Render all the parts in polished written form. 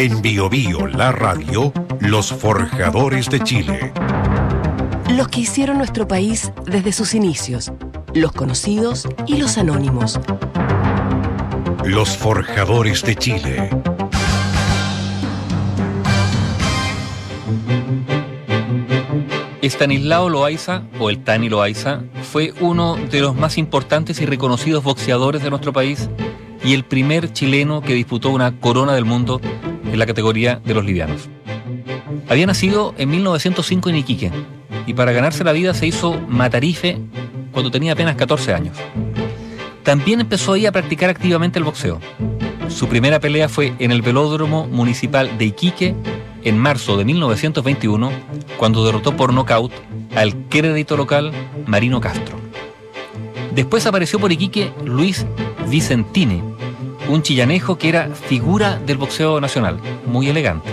En Bio Bio, la radio, los forjadores de Chile. Los que hicieron nuestro país desde sus inicios, los conocidos y los anónimos. Los forjadores de Chile. Estanislao Loaiza, o el Tani Loaiza, fue uno de los más importantes y reconocidos boxeadores de nuestro país y el primer chileno que disputó una corona del mundo en la categoría de los livianos. Había nacido en 1905 en Iquique y para ganarse la vida se hizo matarife cuando tenía apenas 14 años. También empezó ahí a practicar activamente el boxeo. Su primera pelea fue en el Velódromo Municipal de Iquique en marzo de 1921, cuando derrotó por nocaut al crédito local Marino Castro. Después apareció por Iquique Luis Vicentini, un chillanejo que era figura del boxeo nacional, muy elegante.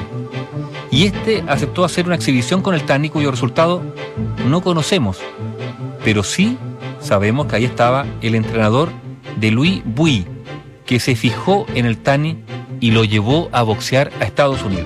Y este aceptó hacer una exhibición con el Tani, cuyo resultado no conocemos, pero sí sabemos que ahí estaba el entrenador de Louis Bouy, que se fijó en el Tani y lo llevó a boxear a Estados Unidos.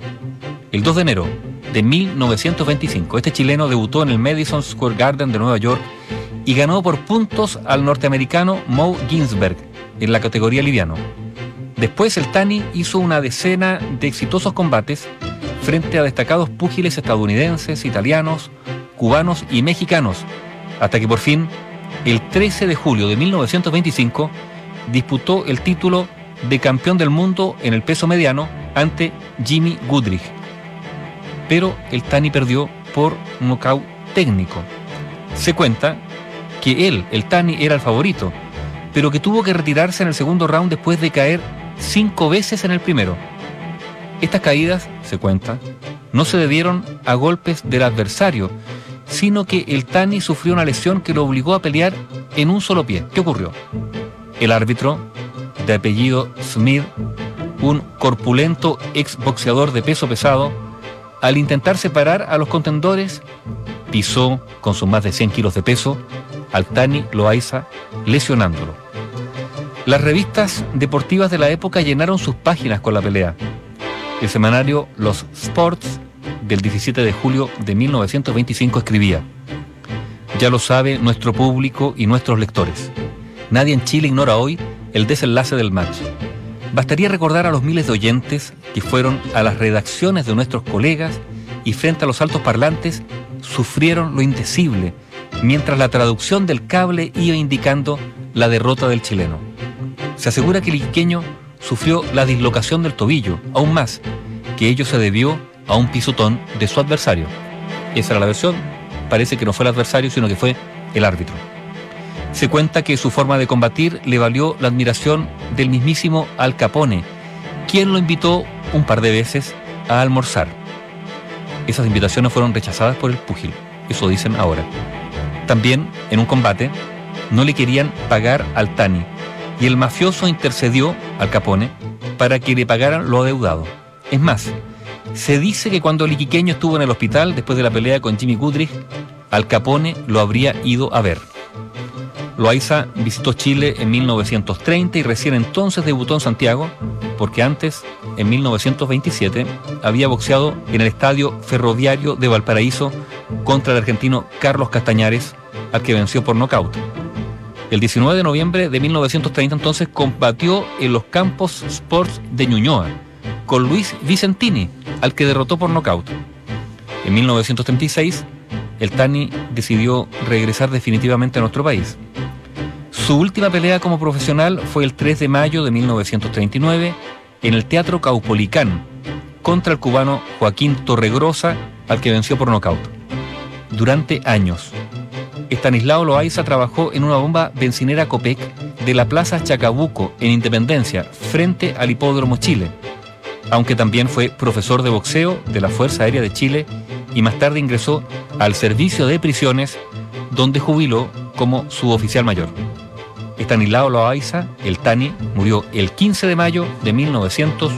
El 2 de enero de 1925, este chileno debutó en el Madison Square Garden de Nueva York y ganó por puntos al norteamericano Moe Ginsberg en la categoría liviano. Después el Tani hizo una decena de exitosos combates frente a destacados púgiles estadounidenses, italianos, cubanos y mexicanos, hasta que por fin, el 13 de julio de 1925, disputó el título de campeón del mundo en el peso mediano ante Jimmy Goodrich. Pero el Tani perdió por nocaut técnico. Se cuenta que él, el Tani, era el favorito, pero que tuvo que retirarse en el segundo round después de caer 5 veces en el primero. Estas caídas, se cuenta, no se debieron a golpes del adversario, sino que el Tani sufrió una lesión que lo obligó a pelear en un solo pie. ¿Qué ocurrió? El árbitro, de apellido Smith, un corpulento exboxeador de peso pesado, al intentar separar a los contendores, pisó con sus más de 100 kilos de peso al Tani Loaiza, lesionándolo. Las revistas deportivas de la época llenaron sus páginas con la pelea. El semanario Los Sports, del 17 de julio de 1925, escribía: «Ya lo sabe nuestro público y nuestros lectores. Nadie en Chile ignora hoy el desenlace del match. Bastaría recordar a los miles de oyentes que fueron a las redacciones de nuestros colegas y frente a los altos parlantes sufrieron lo indecible, mientras la traducción del cable iba indicando la derrota del chileno. Se asegura que el iquiqueño sufrió la dislocación del tobillo, aún más, que ello se debió a un pisotón de su adversario». Esa era la versión. Parece que no fue el adversario, sino que fue el árbitro. Se cuenta que su forma de combatir le valió la admiración del mismísimo Al Capone, quien lo invitó un par de veces a almorzar. Esas invitaciones fueron rechazadas por el púgil, eso dicen ahora. También, en un combate, no le querían pagar al Tani, y el mafioso intercedió, Al Capone, para que le pagaran lo adeudado. Es más, se dice que cuando el iquiqueño estuvo en el hospital después de la pelea con Jimmy Goodrich, Al Capone lo habría ido a ver. Loaiza visitó Chile en 1930 y recién entonces debutó en Santiago, porque antes, en 1927, había boxeado en el Estadio Ferroviario de Valparaíso contra el argentino Carlos Castañares, al que venció por nocaut. El 19 de noviembre de 1930 entonces combatió en los Campos Sports de Ñuñoa con Luis Vicentini, al que derrotó por nocaut. En 1936, el Tani decidió regresar definitivamente a nuestro país. Su última pelea como profesional fue el 3 de mayo de 1939 en el Teatro Caupolicán contra el cubano Joaquín Torregrosa, al que venció por nocaut. Durante años, Estanislao Loaiza trabajó en una bomba bencinera Copec de la Plaza Chacabuco en Independencia, frente al Hipódromo Chile, aunque también fue profesor de boxeo de la Fuerza Aérea de Chile y más tarde ingresó al servicio de prisiones, donde jubiló como suboficial mayor. Estanislao Loaiza, el Tani, murió el 15 de mayo de 1900.